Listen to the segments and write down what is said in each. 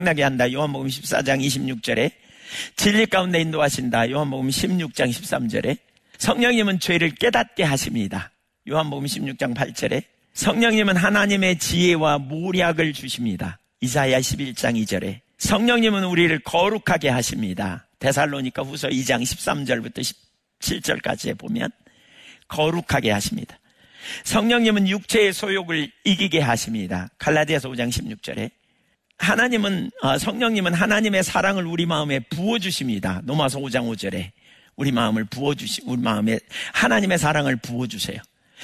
나게 한다. 요한복음 14장 26절에 진리 가운데 인도하신다. 요한복음 16장 13절에 성령님은 죄를 깨닫게 하십니다. 요한복음 16장 8절에 성령님은 하나님의 지혜와 모략을 주십니다. 이사야 11장 2절에 성령님은 우리를 거룩하게 하십니다. 데살로니가 후서 2장 13절부터 17절까지 보면 거룩하게 하십니다. 성령님은 육체의 소욕을 이기게 하십니다. 갈라디아서 5장 16절에 성령님은 하나님의 사랑을 우리 마음에 부어주십니다. 로마서 5장 5절에 우리 마음에 하나님의 사랑을 부어주세요.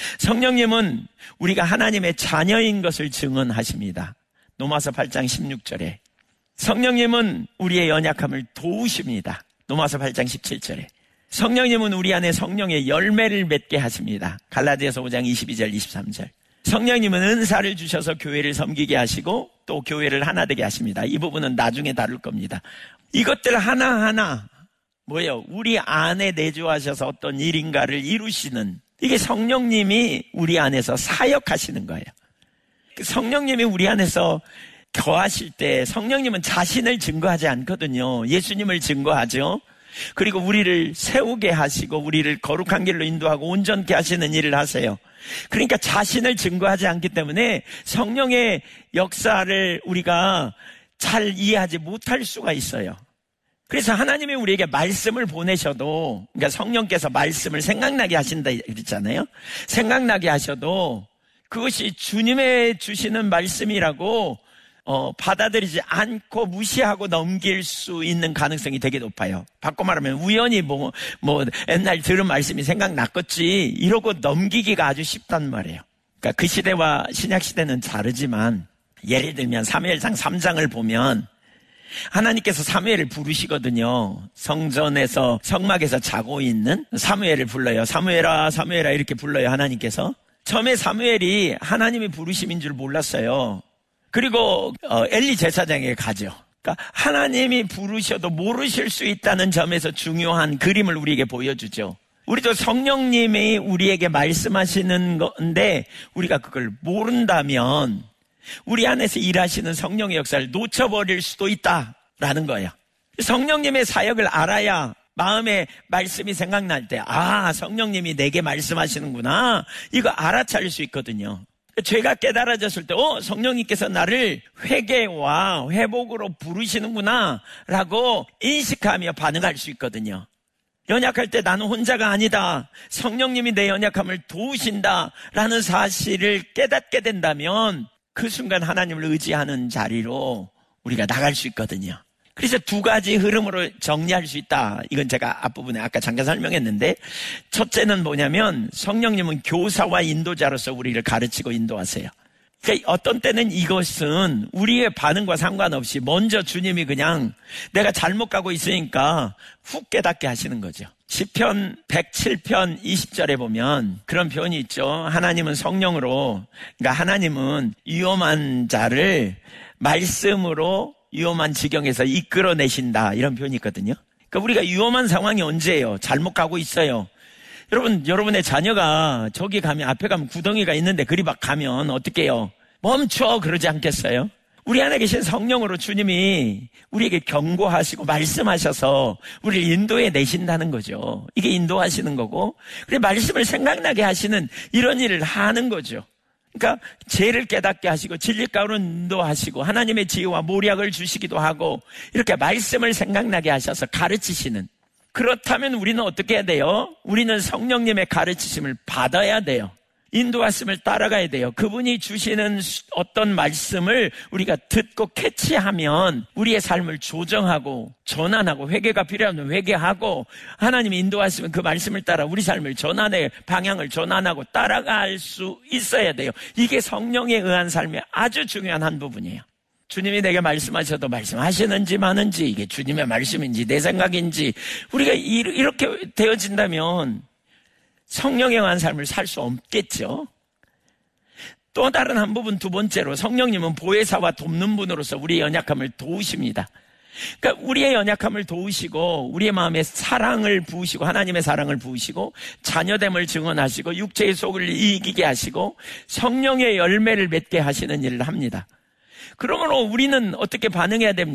성령님은 우리가 하나님의 자녀인 것을 증언하십니다. 로마서 8장 16절에 성령님은 우리의 연약함을 도우십니다. 로마서 8장 17절에 성령님은 우리 안에 성령의 열매를 맺게 하십니다. 갈라디아서 5장 22절 23절 성령님은 은사를 주셔서 교회를 섬기게 하시고 또 교회를 하나 되게 하십니다. 이 부분은 나중에 다룰 겁니다. 이것들 하나하나 우리 안에 내주하셔서 어떤 일인가를 이루시는, 이게 성령님이 우리 안에서 사역하시는 거예요. 성령님이 우리 안에서 거하실 때 성령님은 자신을 증거하지 않거든요. 예수님을 증거하죠. 그리고 우리를 세우게 하시고 우리를 거룩한 길로 인도하고 온전케 하시는 일을 하세요. 그러니까 자신을 증거하지 않기 때문에 성령의 역사를 우리가 잘 이해하지 못할 수가 있어요. 그래서 하나님이 우리에게 말씀을 보내셔도, 그러니까 성령께서 말씀을 생각나게 하신다 그랬잖아요. 생각나게 하셔도 그것이 주님의 주시는 말씀이라고 받아들이지 않고 무시하고 넘길 수 있는 가능성이 되게 높아요. 바꿔 말하면 우연히 옛날 들은 말씀이 생각났겠지 이러고 넘기기가 아주 쉽단 말이에요. 그러니까 그 시대와 신약 시대는 다르지만, 예를 들면 사무엘상 3장을 보면 하나님께서 사무엘을 부르시거든요. 성전에서 성막에서 자고 있는 사무엘을 불러요. 사무엘아 사무엘아 이렇게 불러요. 하나님께서. 처음에 사무엘이 하나님이 부르심인 줄 몰랐어요. 그리고 엘리 제사장에게 가죠. 그러니까 하나님이 부르셔도 모르실 수 있다는 점에서 중요한 그림을 우리에게 보여주죠. 우리도 성령님이 우리에게 말씀하시는 건데 우리가 그걸 모른다면 우리 안에서 일하시는 성령의 역사를 놓쳐버릴 수도 있다라는 거예요. 성령님의 사역을 알아야 마음에 말씀이 생각날 때 성령님이 내게 말씀하시는구나 이거 알아차릴 수 있거든요. 죄가 깨달아졌을 때 성령님께서 나를 회개와 회복으로 부르시는구나 라고 인식하며 반응할 수 있거든요. 연약할 때 나는 혼자가 아니다, 성령님이 내 연약함을 도우신다 라는 사실을 깨닫게 된다면 그 순간 하나님을 의지하는 자리로 우리가 나갈 수 있거든요. 그래서 두 가지 흐름으로 정리할 수 있다. 이건 제가 앞부분에 아까 잠깐 설명했는데, 첫째는 뭐냐면 성령님은 교사와 인도자로서 우리를 가르치고 인도하세요. 그러니까 어떤 때는 이것은 우리의 반응과 상관없이 먼저 주님이 그냥 내가 잘못 가고 있으니까 훅 깨닫게 하시는 거죠. 시편 107편 20절에 보면 그런 표현이 있죠. 하나님은 성령으로, 그러니까 하나님은 위험한 자를 말씀으로 위험한 지경에서 이끌어내신다, 이런 표현이 있거든요. 그러니까 우리가 위험한 상황이 언제예요? 잘못 가고 있어요. 여러분의 자녀가 저기 가면, 앞에 가면 구덩이가 있는데 그리 막 가면 어떻게 해요? 멈춰 그러지 않겠어요? 우리 안에 계신 성령으로 주님이 우리에게 경고하시고 말씀하셔서 우리를 인도해 내신다는 거죠. 이게 인도하시는 거고, 그래 말씀을 생각나게 하시는 이런 일을 하는 거죠. 그러니까 죄를 깨닫게 하시고 진리 가운데 인도하시고 하나님의 지혜와 모략을 주시기도 하고 이렇게 말씀을 생각나게 하셔서 가르치시는. 그렇다면 우리는 어떻게 해야 돼요? 우리는 성령님의 가르치심을 받아야 돼요. 인도하심을 따라가야 돼요. 그분이 주시는 어떤 말씀을 우리가 듣고 캐치하면 우리의 삶을 조정하고 전환하고, 회개가 필요하면 회개하고, 하나님이 인도하시면 그 말씀을 따라 우리 삶을 전환해, 방향을 전환하고 따라갈 수 있어야 돼요. 이게 성령에 의한 삶의 아주 중요한 한 부분이에요. 주님이 내게 말씀하셔도 말씀하시는지 마는지, 이게 주님의 말씀인지 내 생각인지 우리가 이렇게 되어진다면 성령에 의한 삶을 살 수 없겠죠. 또 다른 한 부분, 두 번째로 성령님은 보혜사와 돕는 분으로서 우리의 연약함을 도우십니다. 그러니까 우리의 연약함을 도우시고 우리의 마음에 사랑을 부으시고 하나님의 사랑을 부으시고 자녀됨을 증언하시고 육체의 속을 이기게 하시고 성령의 열매를 맺게 하시는 일을 합니다. 그러므로 우리는 어떻게 반응해야 됩니까?